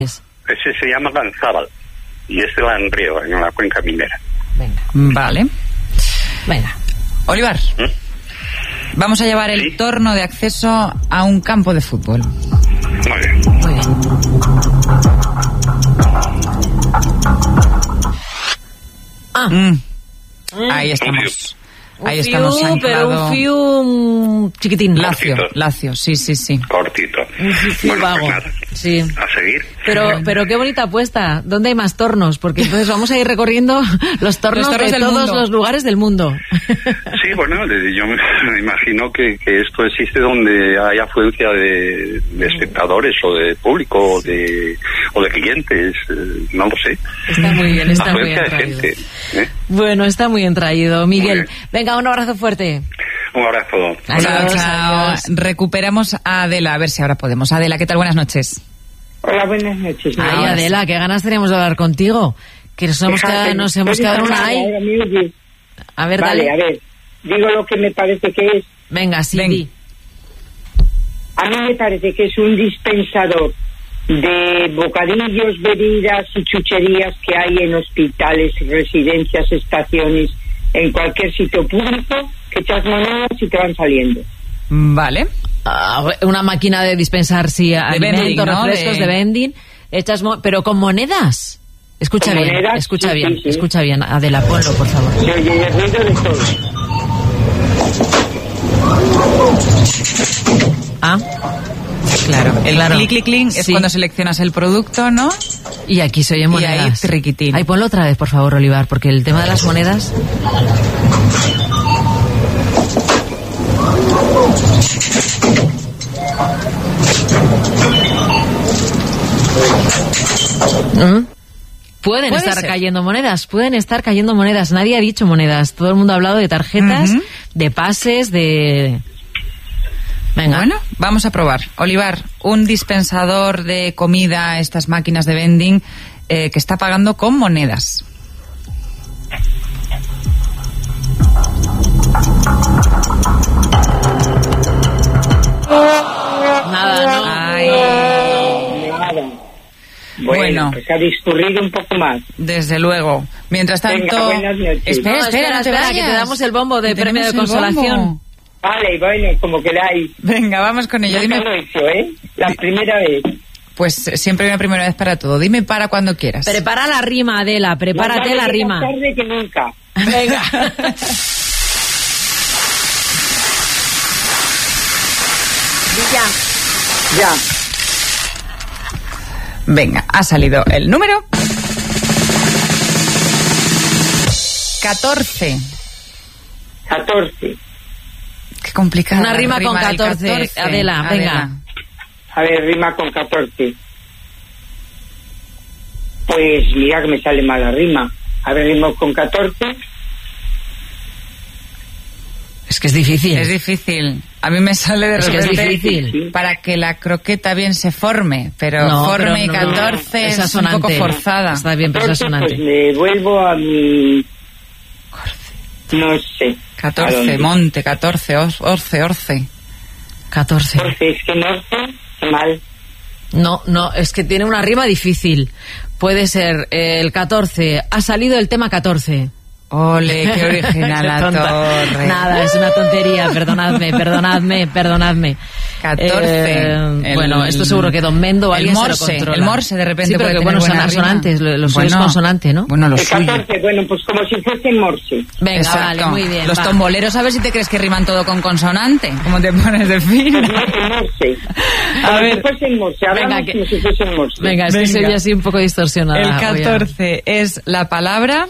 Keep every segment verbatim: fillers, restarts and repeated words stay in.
Ese se llama Lanzábal y es de Langreo, en la cuenca minera. Venga. Vale. Venga. Olivar, ¿Mm? vamos a llevar el ¿Sí? torno de acceso a un campo de fútbol. Muy bien. Muy bien. Ah. Mm. Ahí estamos. Ahí un estamos fiu, anclado. Pero un fiu chiquitín. Lacio, lacio, sí, sí, sí. Cortito. Un fiu bueno, vago. pues nada, sí. A seguir. Pero, pero qué bonita apuesta. ¿Dónde hay más tornos? Porque entonces vamos a ir recorriendo los tornos, los tornos de del todos mundo. los lugares del mundo. Sí, bueno, yo me imagino que, que esto existe donde hay afluencia de, de espectadores o de público o de, o de clientes, no lo sé. Está muy bien, está muy bien afluencia de traído. gente, ¿eh? Bueno, está muy bien traído, Miguel. Muy bien. Venga, un abrazo fuerte. Un abrazo. Adiós, Chao, chao. adiós. Recuperamos a Adela, a ver si ahora podemos. Adela, ¿qué tal? Buenas noches. Hola, buenas noches. Ay, Ahora Adela, qué ganas teníamos de hablar contigo. Que nos hemos Fíjate, quedado, nos hemos quedado en una vale, ay. ahora me oyes. A ver, Vale, dale. a ver, digo lo que me parece que es. Venga, sí, Ven. di. A mí me parece que es un dispensador de bocadillos, bebidas y chucherías que hay en hospitales, residencias, estaciones, en cualquier sitio público, que echas monedas y te van saliendo. Vale. Ah, una máquina de dispensar, sí, alimentos, vending, ¿no? refrescos, De- de, vending. Echas mo- pero con monedas. Escucha Con bien, monedas, escucha sí, bien, sí, sí. escucha bien. Adela, ponlo, por favor. Se oye el ruido de todo. Ah, Claro, el Claro. clic, clic, clic es Sí. cuando seleccionas el producto, ¿no? y aquí se oyen Y ahí, monedas. triquitín. Ay, ponlo otra vez, por favor, Olivar, porque el tema de las monedas... ¿Mm? Pueden Puede estar ser. cayendo monedas, pueden estar cayendo monedas. Nadie ha dicho monedas. Todo el mundo ha hablado de tarjetas, Ujú. de pases, de... Venga. Bueno, vamos a probar. Olivar, un dispensador de comida, estas máquinas de vending, eh, que está pagando con monedas. Nada, no. Ay, Nada. Bueno, Bueno. pues ha discurrido un poco más. desde luego. Mientras tanto... Venga, buenas noches. Espera, No, espera, no te espera, vayas. que te damos el bombo de Que premio de tenemos el consolación. bombo. Vale, bueno, como queráis. Venga, vamos con ello. Nunca Dime, lo he hecho, ¿eh? La primera vez. pues eh, siempre hay una primera vez para todo. Dime para cuando quieras. Prepara la rima, Adela, prepárate Más la vale rima. Más tarde que nunca. Venga. Ya. Ya. Venga, ha salido el número catorce. catorce. Qué complicado. Una rima con catorce, Adela, venga. A ver, rima con catorce. Pues mira que me sale mal la rima. A ver, rimo con catorce. Es que es difícil. Es difícil. A mí me sale de Es que es repente difícil. para que la croqueta bien se forme, pero No, forme y pero no, catorce es es un poco asonante. forzada. Está bien, pero es catorce, asonante. pues me vuelvo a mi... No sé. ¿a catorce, dónde? monte, catorce, os- orce, orce. catorce. catorce, es que norte, mal. No, no, es que tiene una rima difícil. Puede ser eh, el catorce. Ha salido el tema catorce. Ole, qué original la Tonta. torre. Nada, es una tontería. Perdonadme, perdonadme, perdonadme. catorce. Eh, El- bueno, esto seguro que Don Mendo o el alguien morse, se lo controla. el morse de repente Sí, pero puede que tener bueno, son buena rima. asonantes. Lo, lo suyo es Bueno, consonante, ¿no? Bueno, lo El suyo. catorce, bueno, pues como si fuese morse. Venga, Exacto. vale, muy bien. Los va. tomboleros, a ver si te crees que riman todo con consonante. ¿Cómo te pones de fin? Pues no, el morse. A Como ver. si fuese el morse. Hablamos Venga, que- como si fuese el morse. Venga, es que Venga. se oye así un poco distorsionada. El Voy a- catorce es la palabra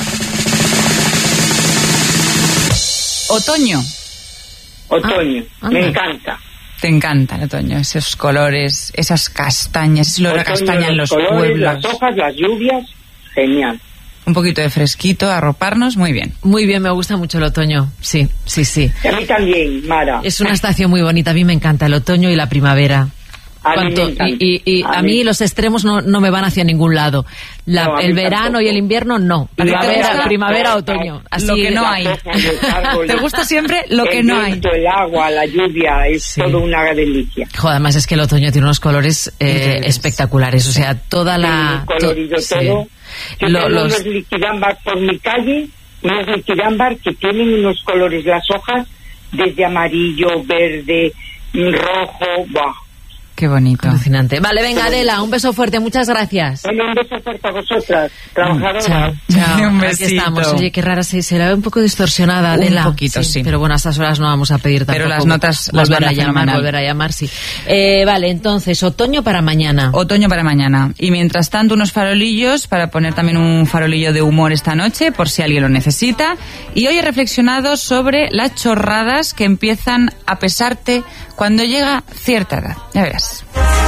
otoño. Otoño. Ah, me anda. encanta. Te encanta el otoño, esos colores, esas castañas, ese olor a Otoño, castaña en los colores, pueblos. Las hojas, las lluvias. Genial. Un poquito de fresquito, arroparnos, muy bien. Muy bien, me gusta mucho el otoño. Sí, sí, sí. Y a mí también, Mara. Es una estación muy bonita. A mí me encanta el otoño y la primavera. Cuanto, y, y, y a, a mí los extremos no, no me van hacia ningún lado. La, no, el verano tampoco. Y el invierno no. Primavera, primavera, otoño. Así lo que no hay. ¿Te gusta siempre lo que no hay? El agua, la lluvia, es sí. todo una delicia. Joder, además es que el otoño tiene unos colores eh, espectaculares. O sea, toda la... Sí, colorido to, todo. Sí. Yo lo, tengo los... unos liquidámbar por mi calle, unos liquidámbar que tienen unos colores, las hojas, desde amarillo, verde, rojo, bah. Qué bonito. Alucinante. Vale, venga, Adela, un beso fuerte, muchas gracias. Bueno, un beso fuerte a vosotras, trabajadoras. Chao, chao. Un besito. Aquí estamos. Oye, qué rara, se, se la ve un poco distorsionada, Adela. Un poquito, sí, sí. Pero bueno, a estas horas no vamos a pedir tampoco. Pero las notas las volver van a llamar, fenomenal. volver a llamar, sí. Eh, vale, entonces, otoño para mañana. Otoño para mañana. Y mientras tanto, unos farolillos para poner también un farolillo de humor esta noche, por si alguien lo necesita. Y hoy he reflexionado sobre las chorradas que empiezan a pesarte cuando llega cierta edad. Ya verás.